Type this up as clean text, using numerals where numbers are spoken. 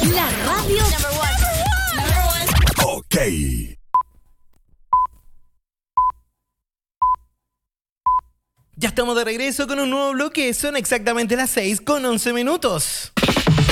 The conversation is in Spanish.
La radio Number one. Ok. Ya estamos de regreso con un nuevo bloque. Son exactamente las 6:11.